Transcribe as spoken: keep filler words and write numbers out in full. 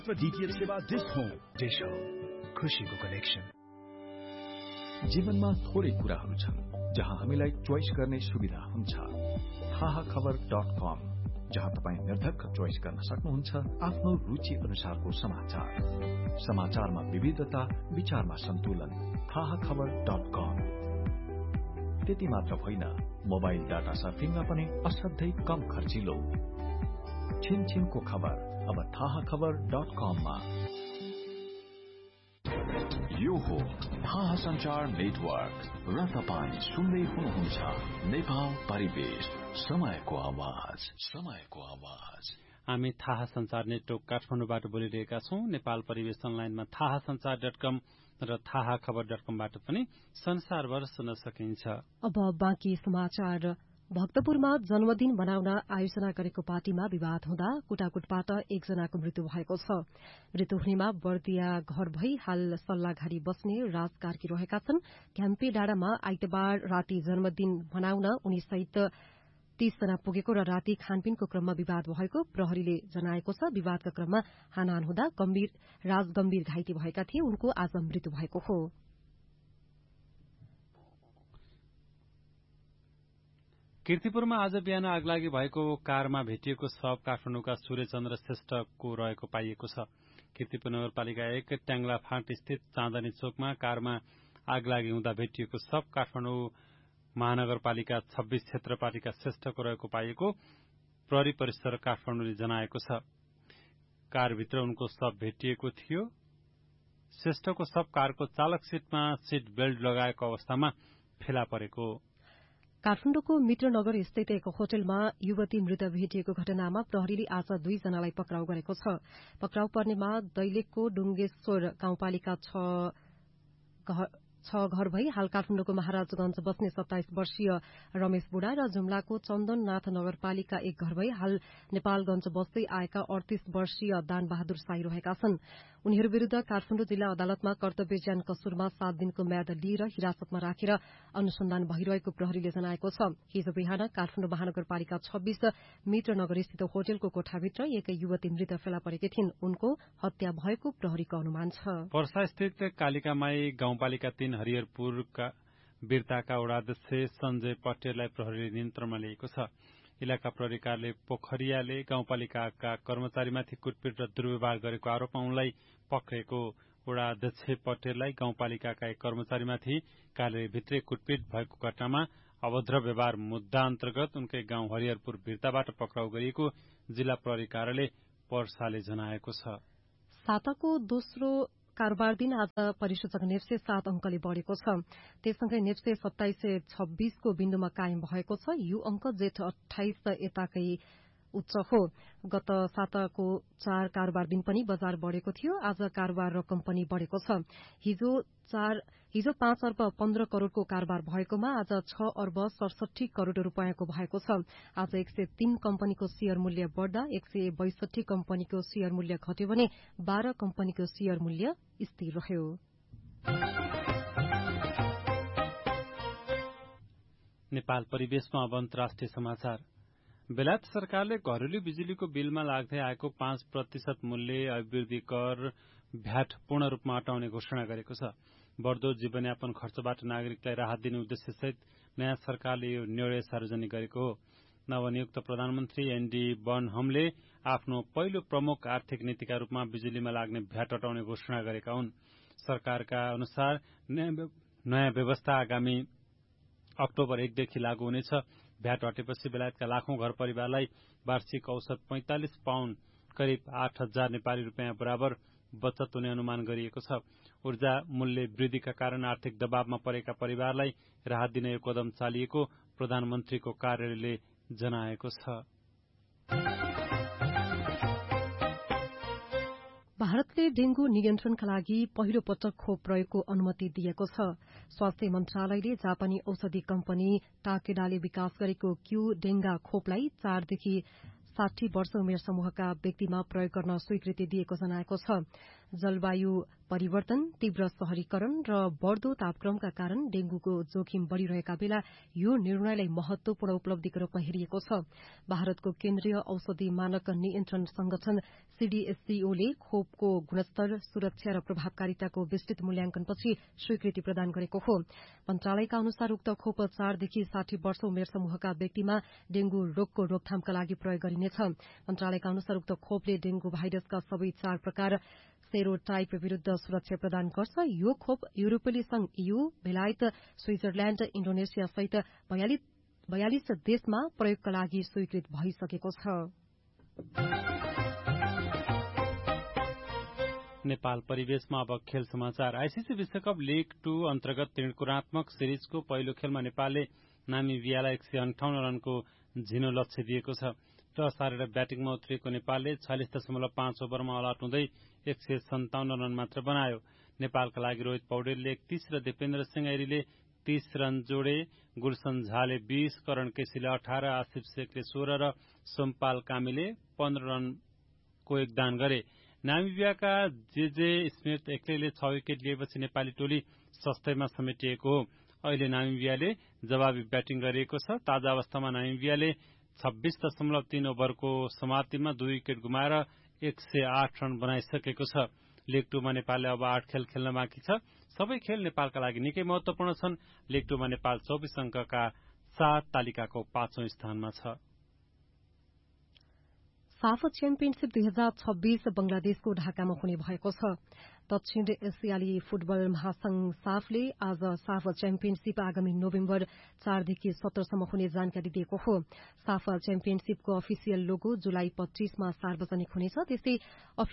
DTH सेवा dish home. Dish home, खुशीको connection. जीवनमा थोरै कुराहरू छन् जहाँ हामीलाई चोइस गर्ने सुविधा हुन्छ। थाहा खबर डट कम, जहाँ तपाईँ निर्धक्क चोइस गर्न सक्नुहुन्छ आफ्नो रुचि अनुसारको समाचार। समाचारमा विविधता, विचारमा सन्तुलन। थाहा खबर डट कम। त्यति मात्र होइन, मोबाइल डाटा सर्फिङमा पनि असाध्यै कम खर्चिलो। छिनछिनको खबर अब थाहा खबर डट कममा। यो हो थाहा संचार नेटवर्क र तपाईँ सुन्दै हुनुहुन्छ नेपाल परिवेश, समयको आवाज, समयको आवाज। हामी थाहा संचार नेटवर्क काठमाडौँबाट बोलिरहेका छौं। नेपाल परिवेश अनलाइनमा थाहा संचार डट कम र थाहा खबर डट कमबाट पनि संसारभर सुन्न सकिन्छ। अब बाँकी समाचार। भक्तपुरमा जन्मदिन मनाउन आयोजना गरेको पार्टीमा विवाद हुँदा कुटाकुटबाट एकजनाको मृत्यु भएको छ। मृत्यु हुनेमा बर्दिया घर भई हाल सल्लाघारी बस्ने राज कार्की रहेका छन्। घ्याम्पे डाँडामा आइतबार राति जन्मदिन मनाउन उनीसहित तीस जना पुगेको र राति खानपिनको क्रममा विवाद भएको प्रहरीले जनाएको छ। विवादका क्रममा हानाहान हुँदा गम्भीर राज गम्भीर घाइते भएका थिए। उनको आज मृत्यु भएको हो। कीर्तिपुरमा आज बिहान आगलागी भएको कारमा भेटिएको शव काठमाडौँका सूर्यचन्द्र श्रेष्ठको रहेको पाइएको छ। कीर्तिपुर नगरपालिका एक ट्याङ्ला फाँट स्थित चाँदनी चोकमा कारमा आगलागी हुँदा भेटिएको शव काठमाडौँ महानगरपालिका छब्बीस क्षेत्रपालिका श्रेष्ठको रहेको पाइएको प्रहरी परिसर काठमाडौँले जनाएको छ। कारभित्र उनको शव भेटिएको थियो। श्रेष्ठको शव कारको चालक सीटमा सीट बेल्ट लगाएको अवस्थामा फेला परेको। काठमाडौँको मित्रनगर स्थित एक होटलमा युवती मृत भेटिएको घटनामा प्रहरीले आज दुईजनालाई पक्राउ गरेको छ। पक्राउ पर्नेमा दैलेखको डुङ्गेश्वर गाउँपालिका छ घर भई हाल काठमाडौँको महाराजगंज बस्ने सत्ताइस वर्षीय रमेश बुढा र जुम्लाको चन्दननाथ नगरपालिका एक घर भई हाल नेपालगंज बस्दै आएका अडतीस वर्षीय दान बहादुर साई रहेका छन्। उनीहरू विरूद्ध काठमाडौँ जिल्ला अदालतमा कर्तव्यज्ञान कसूरमा सात दिनको म्याद लिएर हिरासतमा राखेर अनुसन्धान भइरहेको प्रहरीले जनाएको छ। हिजो बिहान काठमाडौँ महानगरपालिका छब्बीस मित्रनगर स्थित होटलको कोठाभित्र एक युवती मृत फेला परेकी थिइन्। उनको हत्या भएको प्रहरीको अनुमान छ। पर्सास्थित कालिकामाई गाउँपालिका तीन हरिहरपुरका बिरताका वडाध्यक्ष सञ्जय पटेललाई प्रहरीले नियन्त्रणमा लिएको छ। इलाका प्रहरी कार्यालय पोखरियाले गाउँपालिकाका कर्मचारीमाथि कुटपिट र दुर्व्यवहार गरेको आरोपमा उनलाई पक्रेको। वडाध्यक्ष पटेललाई गाउँपालिकाका एक कर्मचारीमाथि कार्यालयभित्रै कुटपिट भएको घटनामा अभद्र व्यवहार मुद्दा अन्तर्गत उनकै गाउँ हरिहरपुर बिरताबाट पक्राउ गरिएको जिल्ला प्रहरी कार्यालय पर्साले जनाएको छ। साताको दोस्रो कारोबार दिन आज परिसूचक नेप्से सात अंकले बढ़ेको छ। त्यससँगै नेप्से सत्ताइस सय छब्बीसको बिन्दुमा कायम भएको छ। यो अंक जेठ अठाइस यताकै उच्च हो। गत साताको चार कारोबार दिन पनि बजार बढ़ेको थियो। आज कारोबार रकम पनि बढ़ेको छ। हिजो चार हिजो पाँच अर्ब पन्ध्र करोड़को कारोबार भएकोमा आज छ अर्ब सडसठी करोड़ रूपियाँको भएको छ। आज एक सय तीन कम्पनीको शेयर मूल्य बढ़दा एक सय बैसठी कम्पनीको शेयर मूल्य घट्यो भने बाह्र कम्पनीको शेयर मूल्य स्थिर रह्यो। नेपाल परिवेशमा अब अन्तर्राष्ट्रिय समाचार। बेलायत सरकारले घरेलु बिजुलीको बिलमा लाग्दै आएको पाँच प्रतिशत मूल्य अभिवृद्धि कर भ्याट पूर्ण रूपमा हटाउने घोषणा गरेको छ। बढ़दो जीवनयापन खर्चबाट नागरिकलाई राहत दिने उद्देश्यसहित नयाँ सरकारले यो निर्णय सार्वजनिक गरेको हो। नवनियुक्त प्रधानमन्त्री एनडी बर्नहमले आफ्नो पहिलो प्रमुख आर्थिक नीतिका रूपमा बिजुलीमा लाग्ने भ्याट हटाउने घोषणा गरेका हुन्। सरकारका अनुसार नयाँ व्यवस्था आगामी अक्टोबर एकदेखि लागू हुनेछ। भ्याट हटेपछि बेलायतका लाखौं घर परिवारलाई वार्षिक औसत पैंतालिस पाउण्ड करिब आठ हजार नेपाली रूपियाँ बराबर बचत हुने अनुमान गरिएको छ। ऊर्जा मूल्य वृद्धिका कारण आर्थिक दबावमा परेका परिवारलाई राहत दिने यो कदम चालिएको प्रधानमन्त्रीको कार्यालयले जनाएको छ। भारतले डेंगू नियन्त्रणका लागि पहिलो पटक खोप प्रयोगको अनुमति दिएको छ। स्वास्थ्य मन्त्रालयले जापानी औषधि कम्पनी टाकेडाले विकास गरेको क्यू डेंगा खोपलाई चारदेखि साठी वर्ष उमेर समूहका व्यक्तिमा प्रयोग गर्न स्वीकृति दिएको जनाएको छ। जलवायु परिवर्तन, तीव्र शहरीकरण र बढ़दो तापक्रमका कारण डेंगूको जोखिम बढ़िरहेका बेला यो निर्णयलाई महत्वपूर्ण उपलब्धिको रूपमा हेरिएको छ। भारतको केन्द्रीय औषधि मानक नियन्त्रण संगठन सीडीएससीओले खोपको गुणस्तर, सुरक्षा र प्रभावकारिताको विस्तृत मूल्याङ्कनपछि स्वीकृति प्रदान गरेको हो। मन्त्रालयका अनुसार उक्त खोप चारदेखि साठी वर्ष उमेर समूहका व्यक्तिमा डेंगू रोगको रोकथामका लागि प्रयोग गरिनेछ। मन्त्रालयका अनुसार उक्त खोपले डेंगू भाइरसका सबै चार प्रकार सेरोटाइप विरूद्ध सुरक्षा प्रदान गर्छ। यो खोप युरोपेली संघ ईयू, बेलायत, स्विजरल्याण्ड, इण्डोनेसिया सहित बयालिस देशमा प्रयोगका लागि स्वीकृत भइसकेको छ। नेपाल परिवेशमा अब खेल समाचार। आईसीसी विश्वकप लीग टू अन्तर्गत त्रिकोणात्मक सिरिजको पहिलो खेलमा नेपालले नामिबियालाई एक सय अन्ठाउन्न रनको झिनो लक्ष्य दिएको छ। टस हारेर ब्याटिङमा उत्रिएको नेपालले छयालिस दशमलव पाँच ओभरमा अलआउट हुँदै एक सय सन्ताउन्न रन मात्र बनायो। नेपालका लागि रोहित पौडेलले एकतीस र दिपेन्द्र सिंह ऐरीले तीस रन जोडे। गुलसन झाले बीस, करण केसीले अठार, आसिफ शेखले सोह्र र सोमपाल कामीले पन्ध्र रनको योगदान गरे। नामिबियाका जेजे स्मिथ एक्लैले छ विकेट लिएपछि नेपाली टोली सस्तैमा समेटिएको हो। अहिले नामिबियाले जवाबी ब्याटिङ गरिएको छ। ताजा अवस्थामा नामिबियाले छब्बीस दशमलव तीन ओभरको समाप्तिमा दुई विकेट गुमाएर एक सय आठ रन बनाइसकेको छ। लीग टूमा नेपालले अब आठ खेल खेल्न बाँकी छ। सबै खेल नेपालका लागि निकै महत्वपूर्ण छन्। लीग टूमा नेपाल चौबिस अङ्कका साथ तालिकाको पाँचौं स्थानमा छ। साफ च्याम्पियनशीप दुई हजार छब्बीस बंगलादेशको ढाकामा हुने भएको छ। दक्षिण एसियाली फुटबल महासंघ साफले आज साफ च्याम्पियनशीप आगामी नोभेम्बर चारदेखि सत्रसम्म हुने जानकारी दिएको हो। साफ च्याम्पियनशीपको अफिसियल लोगो जुलाई पच्चीसमा सार्वजनिक हुनेछ। त्यस्तै